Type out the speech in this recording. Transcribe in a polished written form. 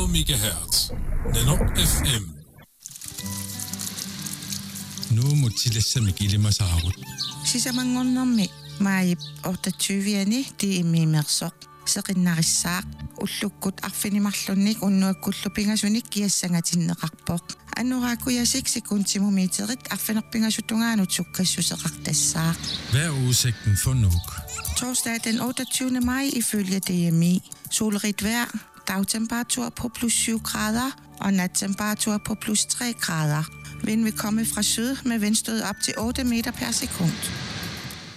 MHz. Nanok FM. Nu mutillassamik ilimasaarut. Sisamanngornermi maayip 28-ani tiimmiimersoq seqinnarissaaq ullukkut arfinimarlunnik unnuakkullupingasunik kiassangatinneqarpoq annoraakuyasik sekuntimumiiterit arfinerpingasutungaanut sukkassuseqartassaaq. Hvad er udsigten for Nuuk? Torsdag den 28. maj ifølge DMI. Solrigt vejr, dagtemperatur på plus 7 grader og nattemperatur på plus 3 grader. Vind vil komme fra syd med vindstød op til 8 meter per sekund.